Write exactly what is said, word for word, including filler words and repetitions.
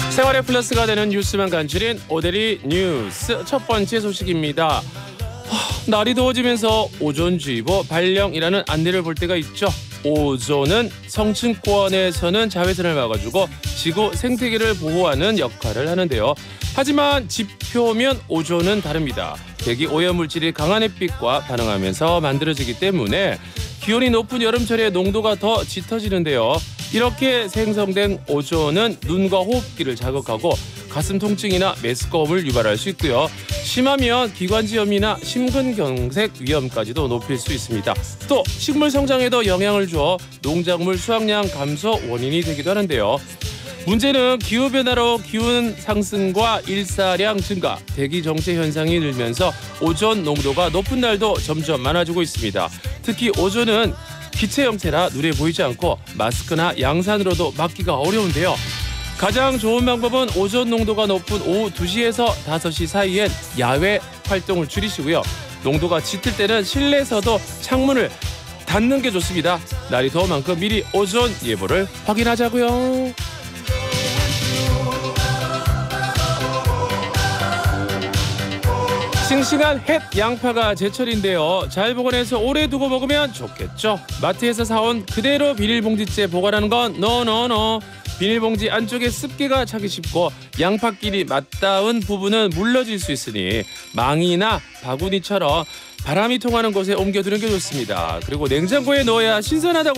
생활의 플러스가 되는 뉴스만 간추린 오데리 뉴스 첫 번째 소식입니다. 하, 날이 더워지면서 오존주의보 발령이라는 안내를 볼 때가 있죠. 오존은 성층권에서는 자외선을 막아주고 지구 생태계를 보호하는 역할을 하는데요. 하지만 지표면 오존은 다릅니다. 대기 오염물질이 강한 햇빛과 반응하면서 만들어지기 때문에 기온이 높은 여름철에 농도가 더 짙어지는데요. 이렇게 생성된 오존은 눈과 호흡기를 자극하고 가슴 통증이나 메스꺼움을 유발할 수 있고요. 심하면 기관지염이나 심근경색 위험까지도 높일 수 있습니다. 또 식물 성장에도 영향을 줘 농작물 수확량 감소 원인이 되기도 하는데요. 문제는 기후변화로 기온 상승과 일사량 증가, 대기 정체 현상이 늘면서 오존 농도가 높은 날도 점점 많아지고 있습니다. 특히 오존은 기체 형태라 눈에 보이지 않고 마스크나 양산으로도 막기가 어려운데요. 가장 좋은 방법은 오존 농도가 높은 오후 두 시에서 다섯 시 사이엔 야외 활동을 줄이시고요. 농도가 짙을 때는 실내에서도 창문을 닫는 게 좋습니다. 날이 더운 만큼 미리 오존 예보를 확인하자고요. 싱싱한 햇 양파가 제철인데요. 잘 보관해서 오래 두고 먹으면 좋겠죠. 마트에서 사온 그대로 비닐봉지째 보관하는 건 노노노. 비닐봉지 안쪽에 습기가 차기 쉽고 양파끼리 맞닿은 부분은 물러질 수 있으니 망이나 바구니처럼 바람이 통하는 곳에 옮겨두는 게 좋습니다. 그리고 냉장고에 넣어야 신선하다고